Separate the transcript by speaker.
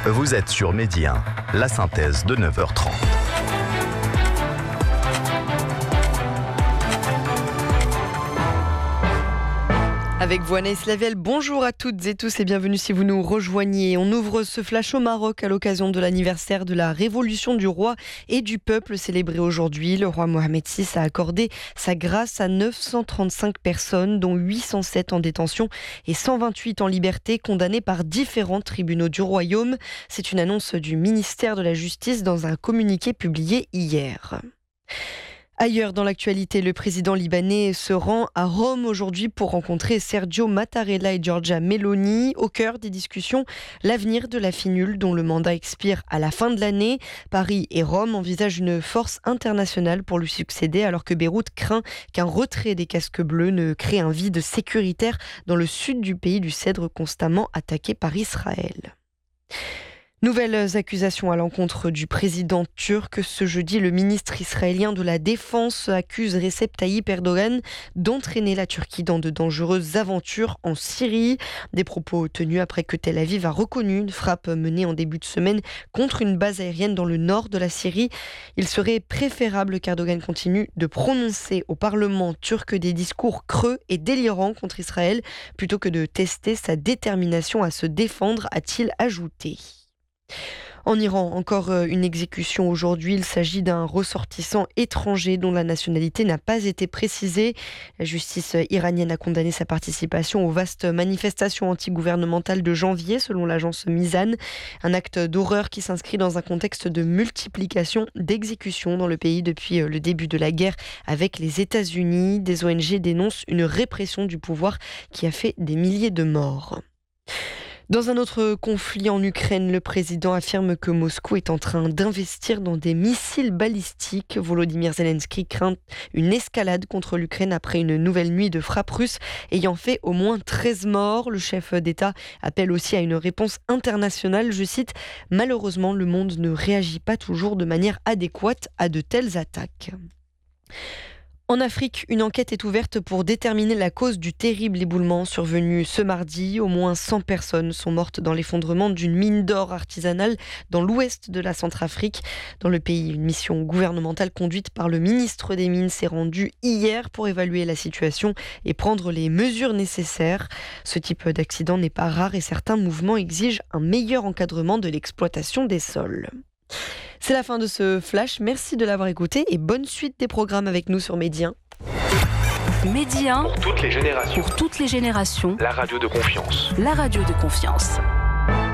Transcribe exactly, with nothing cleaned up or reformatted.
Speaker 1: Vous êtes sur Midi un, la synthèse de neuf heures trente.
Speaker 2: Avec vous, Anaïs Lavelle, bonjour à toutes et tous et bienvenue si vous nous rejoignez. On ouvre ce flash au Maroc à l'occasion de l'anniversaire de la révolution du roi et du peuple célébrée aujourd'hui. Le roi Mohamed six a accordé sa grâce à neuf cent trente-cinq personnes, dont huit cent sept en détention et cent vingt-huit en liberté, condamnées par différents tribunaux du royaume. C'est une annonce du ministère de la Justice dans un communiqué publié hier. Ailleurs dans l'actualité, le président libanais se rend à Rome aujourd'hui pour rencontrer Sergio Mattarella et Giorgia Meloni. Au cœur des discussions, l'avenir de la finule dont le mandat expire à la fin de l'année. Paris et Rome envisagent une force internationale pour lui succéder alors que Beyrouth craint qu'un retrait des casques bleus ne crée un vide sécuritaire dans le sud du pays du Cèdre constamment attaqué par Israël. Nouvelles accusations à l'encontre du président turc. Ce jeudi, le ministre israélien de la Défense accuse Recep Tayyip Erdogan d'entraîner la Turquie dans de dangereuses aventures en Syrie. Des propos tenus après que Tel Aviv a reconnu une frappe menée en début de semaine contre une base aérienne dans le nord de la Syrie. Il serait préférable qu'Erdogan continue de prononcer au Parlement turc des discours creux et délirants contre Israël plutôt que de tester sa détermination à se défendre, a-t-il ajouté. En Iran, encore une exécution aujourd'hui. Il s'agit d'un ressortissant étranger dont la nationalité n'a pas été précisée. La justice iranienne a condamné sa participation aux vastes manifestations antigouvernementales de janvier, selon l'agence Mizan. Un acte d'horreur qui s'inscrit dans un contexte de multiplication d'exécutions dans le pays depuis le début de la guerre avec les États-Unis. Des O N G dénoncent une répression du pouvoir qui a fait des milliers de morts. Dans un autre conflit en Ukraine, le président affirme que Moscou est en train d'investir dans des missiles balistiques. Volodymyr Zelensky craint une escalade contre l'Ukraine après une nouvelle nuit de frappes russes ayant fait au moins treize morts. Le chef d'État appelle aussi à une réponse internationale. Je cite, « Malheureusement, le monde ne réagit pas toujours de manière adéquate à de telles attaques ». En Afrique, une enquête est ouverte pour déterminer la cause du terrible éboulement survenu ce mardi. Au moins cent personnes sont mortes dans l'effondrement d'une mine d'or artisanale dans l'ouest de la Centrafrique. Dans le pays, une mission gouvernementale conduite par le ministre des Mines s'est rendue hier pour évaluer la situation et prendre les mesures nécessaires. Ce type d'accident n'est pas rare et certains mouvements exigent un meilleur encadrement de l'exploitation des sols. C'est la fin de ce flash, merci de l'avoir écouté et bonne suite des programmes avec nous sur Midi un.
Speaker 3: Midi un,
Speaker 4: pour toutes les générations.
Speaker 3: Pour toutes les générations.
Speaker 4: La radio de confiance.
Speaker 3: La radio de confiance.